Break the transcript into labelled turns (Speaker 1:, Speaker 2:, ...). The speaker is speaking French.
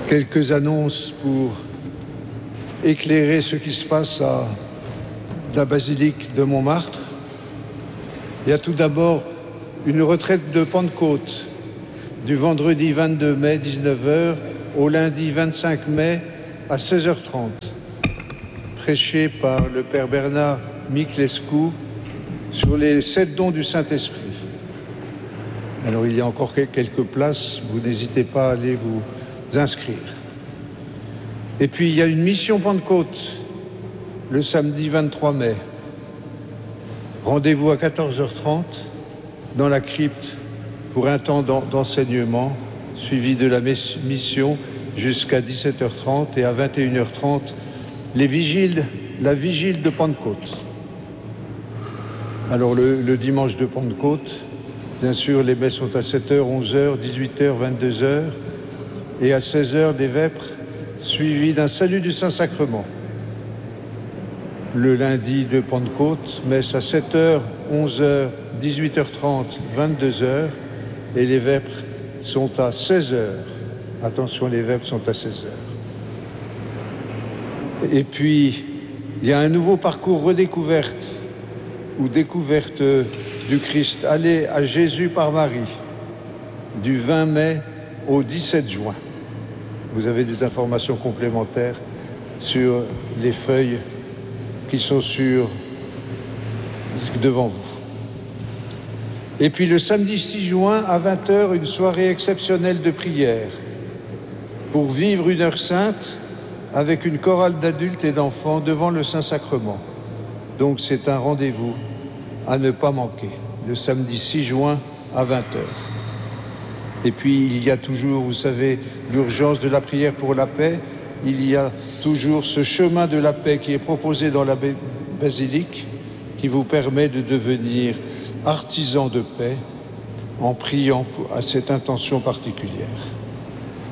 Speaker 1: Quelques annonces pour éclairer ce qui se passe à la basilique de Montmartre. Il y a tout d'abord une retraite de Pentecôte du vendredi 22 mai 19h au lundi 25 mai à 16h30, prêchée par le Père Bernard Miclescu sur les 7 dons du Saint-Esprit. Alors il y a encore quelques places, vous n'hésitez pas à aller vous inscrire. Et puis il y a une mission Pentecôte le samedi 23 mai. Rendez-vous à 14h30 dans la crypte pour un temps d'enseignement suivi de la mission jusqu'à 17h30 et à 21h30 la vigile de Pentecôte. Alors le dimanche de Pentecôte, bien sûr, les messes sont à 7h, 11h, 18h, 22h et à 16h des vêpres suivis d'un salut du Saint-Sacrement. Le lundi de Pentecôte, messe à 7h, 11h, 18h30, 22h et les vêpres sont à 16h. Attention, les vêpres sont à 16h. Et puis, il y a un nouveau parcours redécouverte ou découverte du Christ. Allez à Jésus par Marie, du 20 mai au 17 juin. Vous avez des informations complémentaires sur les feuilles qui sont devant vous. Et puis le samedi 6 juin à 20h, une soirée exceptionnelle de prière pour vivre une heure sainte avec une chorale d'adultes et d'enfants devant le Saint-Sacrement. Donc c'est un rendez-vous à ne pas manquer, le samedi 6 juin à 20h. Et puis il y a toujours, vous savez, l'urgence de la prière pour la paix. Il y a toujours ce chemin de la paix qui est proposé dans la basilique, qui vous permet de devenir artisan de paix en priant à cette intention particulière.